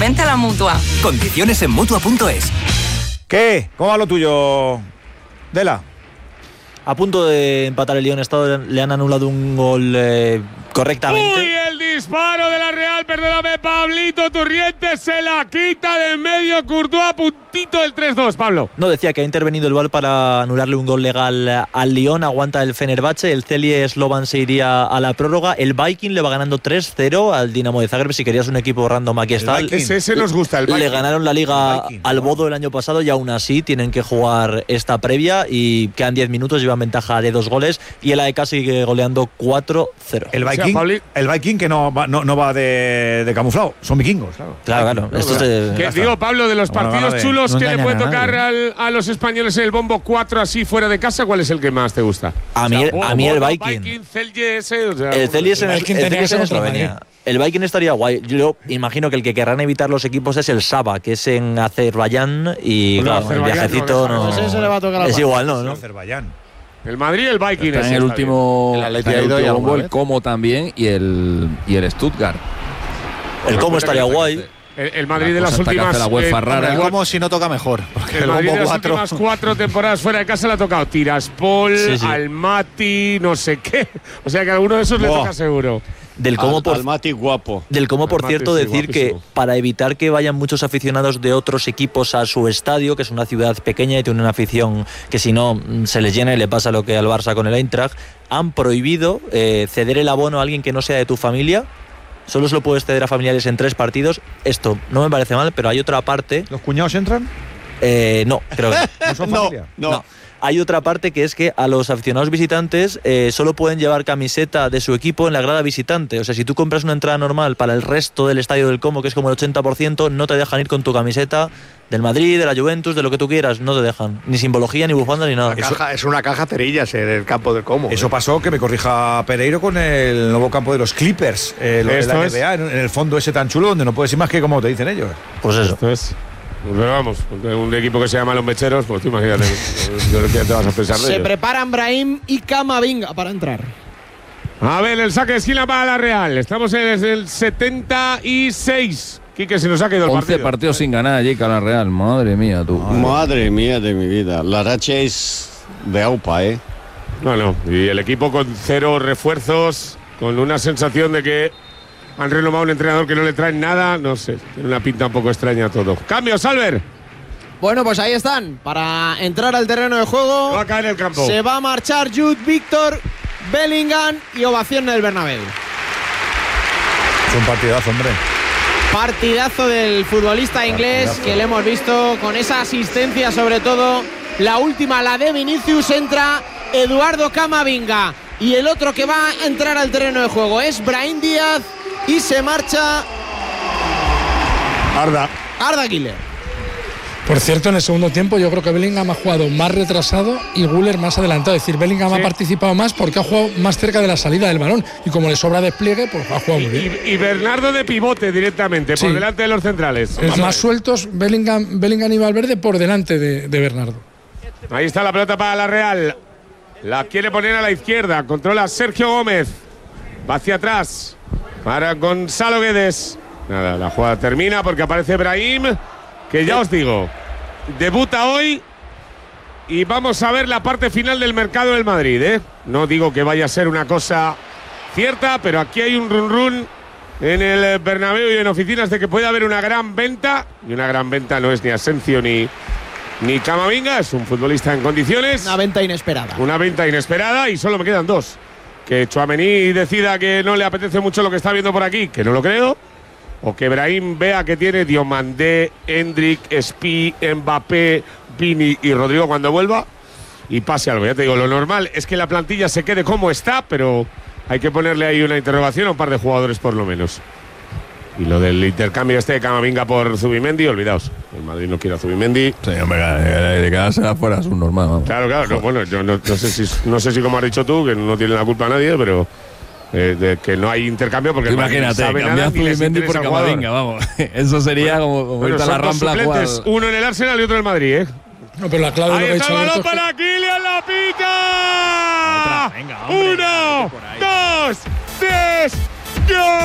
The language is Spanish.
Vente a la Mutua. Condiciones en Mutua.es. ¿Qué? ¿Cómo va lo tuyo, Dela? A punto de empatar el Lyon, le han anulado un gol correctamente. ¡Uy, el disparo de la Real! Perdóname, Pablito Turrientes se la quita de en medio. Courtois a puntito del 3-2, Pablo. No, decía que ha intervenido el VAR para anularle un gol legal al Lyon. Aguanta el Fenerbahce. El Celje Slovan se iría a la prórroga. El Viking le va ganando 3-0 al Dinamo de Zagreb. Si querías un equipo random, aquí está. Ese nos gusta, el Viking. Le ganaron la Liga al Bodo el año pasado y aún así tienen que jugar esta previa y quedan 10 minutos, llevan ventaja de 2 goles y el AEK sigue goleando 4-0. El Viking que no va de camuflado, son vikingos, claro. Digo, Pablo, de los partidos chulos que le puede tocar a los españoles en el bombo 4 así fuera de casa, ¿cuál es el que más te gusta? A mí el Viking. Celje ese, el Celje es en Eslovenia. El Viking estaría guay. Yo imagino que el que querrán evitar los equipos es el Saba, que es en Azerbaiyán y claro, el viajecito no es igual, ¿no? Azerbaiyán. El Madrid y el Viking está en el último, el Como también y el Stuttgart. El Como estaría guay. El Madrid de las últimas el Como si no toca mejor, porque el Madrid Bombo de las 4 últimas 4 temporadas fuera de casa le ha tocado Tiraspol, Almaty, no sé qué. O sea que a alguno de esos le toca seguro. Del Como, Almaty guapo. Del Como, por cierto, decir que para evitar que vayan muchos aficionados de otros equipos a su estadio, que es una ciudad pequeña y tiene una afición que si no se les llena y le pasa lo que al Barça con el Eintracht, han prohibido ceder el abono a alguien que no sea de tu familia. Solo se lo puedes ceder a familiares en 3 partidos. Esto no me parece mal, pero hay otra parte. ¿Los cuñados entran? No, creo que ¿No son familia? No. Hay otra parte que es que a los aficionados visitantes solo pueden llevar camiseta de su equipo en la grada visitante. O sea, si tú compras una entrada normal para el resto del estadio del Como, que es como el 80%, no te dejan ir con tu camiseta del Madrid, de la Juventus, de lo que tú quieras. No te dejan. Ni simbología, ni bufanda, ni nada. Es una caja cerillas en el campo del Como. Eso pasó, que me corrija Pereiro, con el nuevo campo de los Clippers. De la NBA, en el fondo ese tan chulo donde no puedes ir más que como te dicen ellos. Pues eso. Esto es. Pero vamos, un equipo que se llama Los Mecheros, pues tú imagínate, ¿qué te vas a pensar de ellos? Se preparan Brahim y Camavinga para entrar. A ver, el saque de esquina para la Real. Estamos en el 76. Quique, se nos ha quedado el 11 partidos sin ganar allí con la Real. Madre mía, tú. Madre mía de mi vida. La racha es de AUPA, ¿eh? No. Y el equipo con 0 refuerzos, con una sensación de que han renovado un entrenador que no le traen nada, no sé, tiene una pinta un poco extraña todo. ¡Cambio, Salver! Bueno, pues ahí están, para entrar al terreno de juego. Va a caer el campo. Se va a marchar Jude Victor, Bellingham y ovación en el Bernabéu. Es un partidazo, hombre. Partidazo del futbolista inglés que le hemos visto con esa asistencia, sobre todo la última, la de Vinicius. Entra Eduardo Camavinga y el otro que va a entrar al terreno de juego es Brahim Díaz. Y se marcha Arda Güler. Por cierto, en el segundo tiempo yo creo que Bellingham ha jugado más retrasado y Güler más adelantado. Es decir, Bellingham ha participado más porque ha jugado más cerca de la salida del balón. Y como le sobra despliegue, pues ha jugado muy bien. Y Bernardo de pivote directamente, por delante de los centrales. Más sueltos, Bellingham y Valverde por delante de Bernardo. Ahí está la pelota para la Real. La quiere poner a la izquierda. Controla Sergio Gómez. Va hacia atrás. Para Gonzalo Guedes. Nada, la jugada termina porque aparece Brahim, que ya os digo, debuta hoy y vamos a ver la parte final del mercado del Madrid, ¿eh? No digo que vaya a ser una cosa cierta, pero aquí hay un run en el Bernabéu y en oficinas de que puede haber una gran venta, y una gran venta no es ni Asensio ni Camavinga, es un futbolista en condiciones. Una venta inesperada. Una venta inesperada y solo me quedan 2. Que Tchouaméni decida que no le apetece mucho lo que está viendo por aquí, que no lo creo, o que Brahim vea que tiene Diomandé, Endrick, Spi, Mbappé, Vini y Rodrigo cuando vuelva y pase algo. Ya te digo, lo normal es que la plantilla se quede como está, pero hay que ponerle ahí una interrogación a un par de jugadores por lo menos. Y lo del intercambio de Camavinga por Zubimendi, olvidaos. El Madrid no quiere a Zubimendi. Sí, hombre, de quedarse afuera es un normal. Vamos. Claro. No, bueno, yo no sé si como has dicho tú, que no tiene la culpa a nadie, pero de que no hay intercambio porque imagínate, cambiar a Zubimendi por Camavinga, vamos. Eso sería como irte a la Rampla a jugar. Uno en el Arsenal y otro en el Madrid, ¿eh? No, pero la clave ahí de lo está que el ha balón dicho para Kylian, la pita. Venga, hombre, 1, 2, 3, ¡gol!